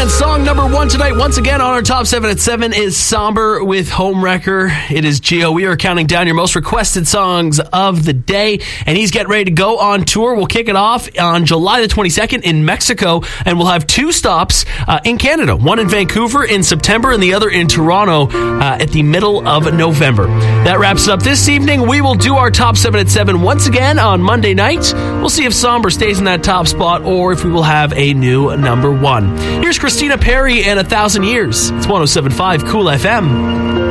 And song number 1 tonight, once again on our Top 7 at 7, is Somber with Homewrecker. It is Gio. We are counting down your most requested songs of the day, and he's getting ready to go on tour. We'll kick it off on July the 22nd in Mexico, and we'll have 2 stops in Canada. One in Vancouver in September, and the other in Toronto at the middle of November. That wraps it up this evening. We will do our Top 7 at 7 once again on Monday night. We'll see if Somber stays in that top spot, or if we will have a new number 1. Here's Christina Perri and 1,000 Years. It's 107.5 Cool FM.